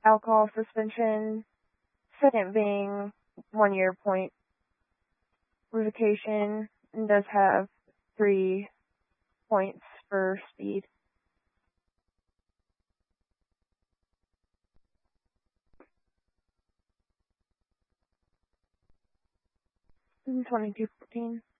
alcohol suspension. Second being 1 year point revocation, and does have 3 points for speed. In 2214.